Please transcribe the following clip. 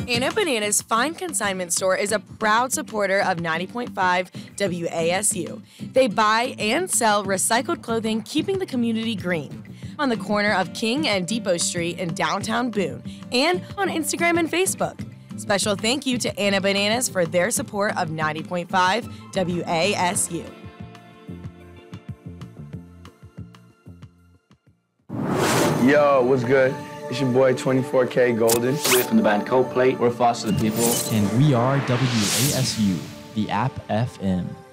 Anna Banana's Fine Consignment Store is a proud supporter of 90.5 WASU. They buy and sell recycled clothing, keeping the community green. On the corner of King and Depot Street in downtown Boone, and on Instagram and Facebook. Special thank you to Anna Bananas for their support of 90.5 WASU. Yo, what's good? It's your boy 24K Golden. We're from the band Coldplay. We're Foster the People. And we are WASU, the App FM.